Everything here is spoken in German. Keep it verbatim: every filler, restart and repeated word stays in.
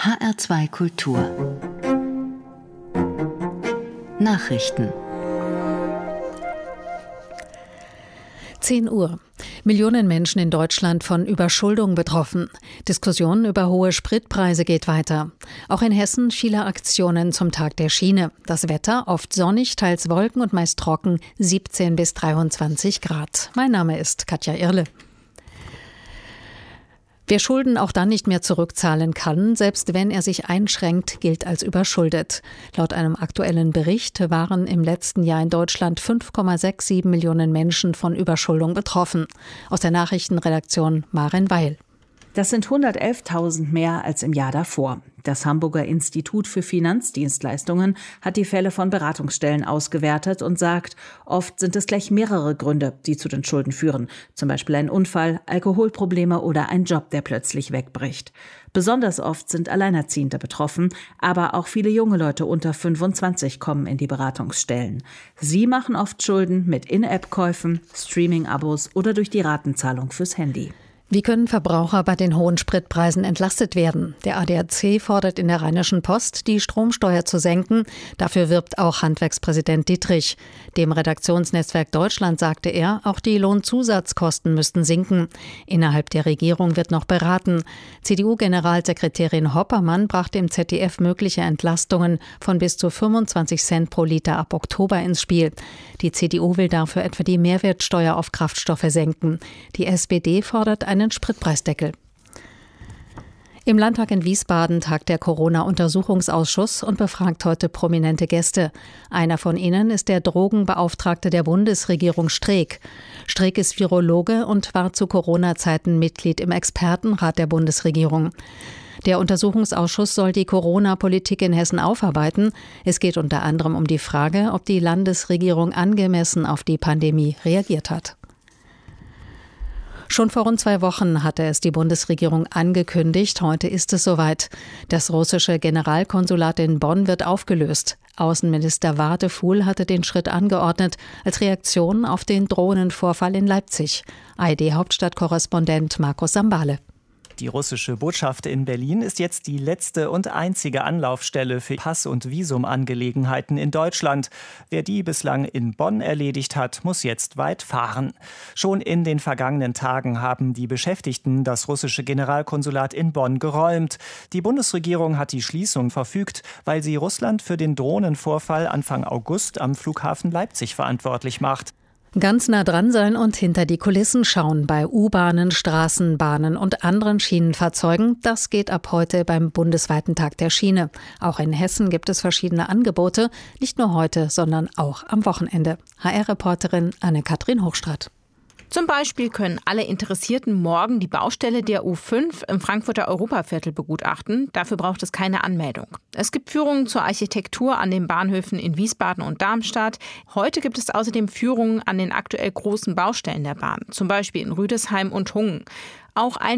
H R zwei Kultur Nachrichten. zehn Uhr. Millionen Menschen in Deutschland von Überschuldung betroffen. Diskussion über hohe Spritpreise geht weiter. Auch in Hessen viele Aktionen zum Tag der Schiene. Das Wetter oft sonnig, teils Wolken und meist trocken, siebzehn bis dreiundzwanzig Grad. Mein Name ist Katja Irle. Wer Schulden auch dann nicht mehr zurückzahlen kann, selbst wenn er sich einschränkt, gilt als überschuldet. Laut einem aktuellen Bericht waren im letzten Jahr in Deutschland fünf Komma siebenundsechzig Millionen Menschen von Überschuldung betroffen. Aus der Nachrichtenredaktion Maren Weil. Das sind hundertelftausend mehr als im Jahr davor. Das Hamburger Institut für Finanzdienstleistungen hat die Fälle von Beratungsstellen ausgewertet und sagt, oft sind es gleich mehrere Gründe, die zu den Schulden führen. Zum Beispiel ein Unfall, Alkoholprobleme oder ein Job, der plötzlich wegbricht. Besonders oft sind Alleinerziehende betroffen, aber auch viele junge Leute unter fünfundzwanzig kommen in die Beratungsstellen. Sie machen oft Schulden mit In-App-Käufen, Streaming-Abos oder durch die Ratenzahlung fürs Handy. Wie können Verbraucher bei den hohen Spritpreisen entlastet werden? Der A D A C fordert in der Rheinischen Post, die Stromsteuer zu senken. Dafür wirbt auch Handwerkspräsident Dietrich. Dem Redaktionsnetzwerk Deutschland sagte er, auch die Lohnzusatzkosten müssten sinken. Innerhalb der Regierung wird noch beraten. C D U-Generalsekretärin Hoppermann brachte im Z D F mögliche Entlastungen von bis zu fünfundzwanzig Cent pro Liter ab Oktober ins Spiel. Die C D U will dafür etwa die Mehrwertsteuer auf Kraftstoffe senken. Die S P D fordert einen Spritpreisdeckel. Im Landtag in Wiesbaden tagt der Corona-Untersuchungsausschuss und befragt heute prominente Gäste. Einer von ihnen ist der Drogenbeauftragte der Bundesregierung Streeck. Streeck ist Virologe und war zu Corona-Zeiten Mitglied im Expertenrat der Bundesregierung. Der Untersuchungsausschuss soll die Corona-Politik in Hessen aufarbeiten. Es geht unter anderem um die Frage, ob die Landesregierung angemessen auf die Pandemie reagiert hat. Schon vor rund zwei Wochen hatte es die Bundesregierung angekündigt. Heute ist es soweit. Das russische Generalkonsulat in Bonn wird aufgelöst. Außenminister Wadefuhl hatte den Schritt angeordnet als Reaktion auf den drohenden Vorfall in Leipzig. A R D-Hauptstadtkorrespondent Markus Sambale. Die russische Botschaft in Berlin ist jetzt die letzte und einzige Anlaufstelle für Pass- und Visumangelegenheiten in Deutschland. Wer die bislang in Bonn erledigt hat, muss jetzt weit fahren. Schon in den vergangenen Tagen haben die Beschäftigten das russische Generalkonsulat in Bonn geräumt. Die Bundesregierung hat die Schließung verfügt, weil sie Russland für den Drohnenvorfall Anfang August am Flughafen Leipzig verantwortlich macht. Ganz nah dran sein und hinter die Kulissen schauen bei U-Bahnen, Straßenbahnen und anderen Schienenfahrzeugen. Das geht ab heute beim bundesweiten Tag der Schiene. Auch in Hessen gibt es verschiedene Angebote, nicht nur heute, sondern auch am Wochenende. H R-Reporterin Anne-Kathrin Hochstraat. Zum Beispiel können alle Interessierten morgen die Baustelle der U fünf im Frankfurter Europaviertel begutachten. Dafür braucht es keine Anmeldung. Es gibt Führungen zur Architektur an den Bahnhöfen in Wiesbaden und Darmstadt. Heute gibt es außerdem Führungen an den aktuell großen Baustellen der Bahn, zum Beispiel in Rüdesheim und Hungen. Auch ein